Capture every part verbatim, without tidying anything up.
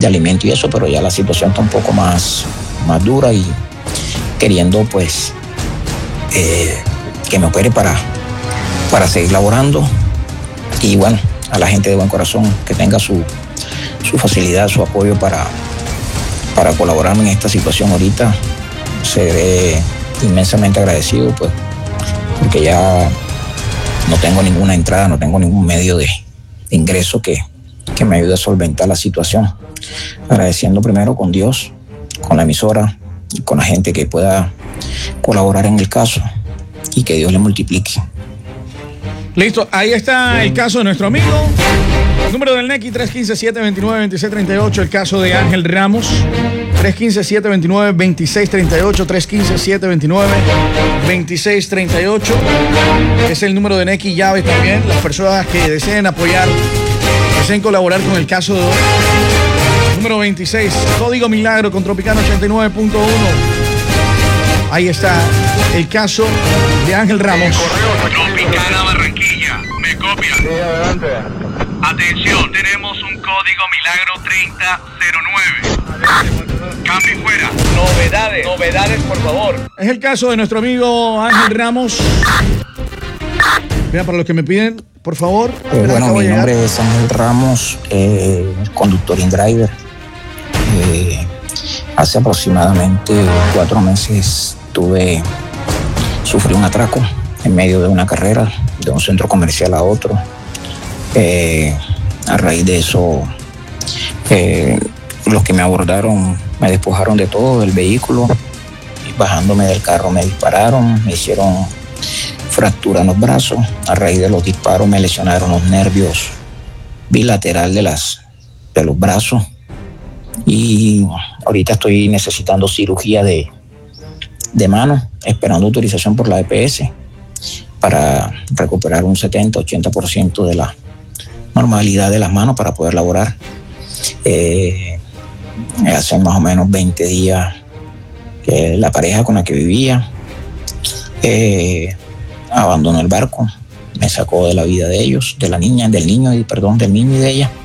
de alimento y eso, pero ya la situación está un poco más, más dura y queriendo pues eh, que me opere para, para seguir laborando. Y bueno, a la gente de buen corazón que tenga su, su facilidad, su apoyo para, para colaborarme en esta situación ahorita, seré inmensamente agradecido, pues, porque ya no tengo ninguna entrada, no tengo ningún medio de, de ingreso que, que me ayude a solventar la situación. Agradeciendo primero con Dios, con la emisora y con la gente que pueda colaborar en el caso y que Dios le multiplique. Listo, ahí está el caso de nuestro amigo. Número del N E C I tres uno cinco, siete dos nueve, dos seis tres ocho. El caso de Ángel Ramos. tres uno cinco, siete dos nueve, dos seis tres ocho. tres uno cinco, siete dos nueve, dos seis tres ocho. Es el número de N E C I llave también. Las personas que deseen apoyar, deseen colaborar con el caso de hoy. Número veintiséis, Código Milagro con Tropicana ochenta y nueve punto uno. Ahí está el caso de Ángel Ramos. Tropicana Barranquilla, me copia. Sí, adelante. Atención, tenemos un código Milagro treinta cero nueve. Cambio y fuera. Novedades, novedades, por favor. Es el caso de nuestro amigo Ángel Ramos. Vean, para los que me piden, por favor. Eh, bueno, mi nombre es Ángel Ramos, eh, conductor in driver. Eh, hace aproximadamente cuatro meses tuve, sufrí un atraco en medio de una carrera, de un centro comercial a otro. Eh, a raíz de eso, eh, los que me abordaron me despojaron de todo, del vehículo, y bajándome del carro me dispararon, me hicieron fractura en los brazos. A raíz de los disparos me lesionaron los nervios bilateral de, las, de los brazos, y ahorita estoy necesitando cirugía de, de mano, esperando autorización por la E P S para recuperar un setenta, ochenta por ciento de la normalidad de las manos para poder laborar. Eh, hace más o menos veinte días que la pareja con la que vivía eh, abandonó el barco, me sacó de la vida de ellos, de la niña, del niño, y perdón, del niño y de ella,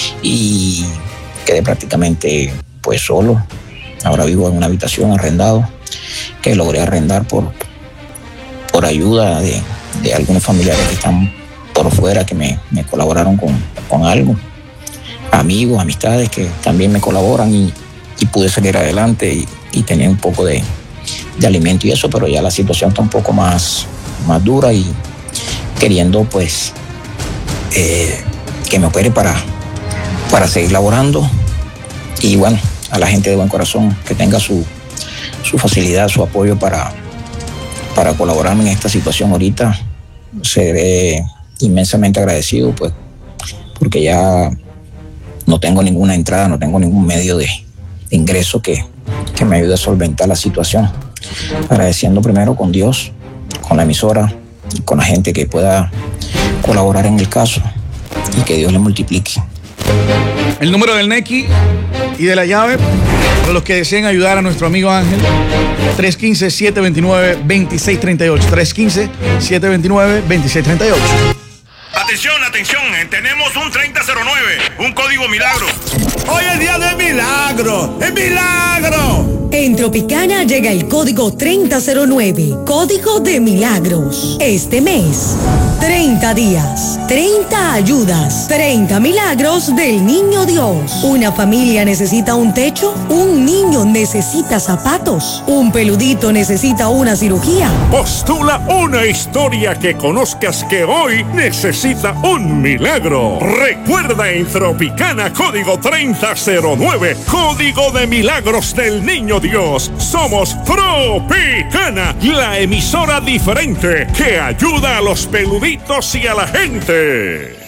y quedé prácticamente pues solo. Ahora vivo en una habitación arrendado que logré arrendar por, por ayuda de, de algunos familiares que están por fuera, que me, me colaboraron con, con algo, amigos, amistades que también me colaboran, y, y pude salir adelante y, y tener un poco de, de alimento y eso, pero ya la situación está un poco más, más dura y queriendo pues eh, que me opere para, para seguir laborando. Y bueno, a la gente de buen corazón que tenga su, su facilidad, su apoyo para, para colaborarme en esta situación ahorita, seré inmensamente agradecido, pues, porque ya no tengo ninguna entrada, no tengo ningún medio de, de ingreso que, que me ayude a solventar la situación. Agradeciendo primero con Dios, con la emisora y con la gente que pueda colaborar en el caso, y que Dios le multiplique. El número del N E C I y de la llave para los que deseen ayudar a nuestro amigo Ángel: tres uno cinco, siete dos nueve, dos seis tres ocho. tres uno cinco, siete dos nueve, dos seis tres ocho. Atención, atención, tenemos un treinta cero nueve, un código Milagro. Hoy es día de milagro, ¡es milagro! En Tropicana llega el código treinta cero nueve, código de milagros. Este mes, treinta días, treinta ayudas, treinta milagros del Niño Dios. Una familia necesita un techo, un niño necesita zapatos, un peludito necesita una cirugía. Postula una historia que conozcas que hoy necesita un milagro. Recuerda, en Tropicana, código treinta cero nueve, código de milagros del Niño Dios. Somos Tropicana, la emisora diferente que ayuda a los peluditos y a la gente.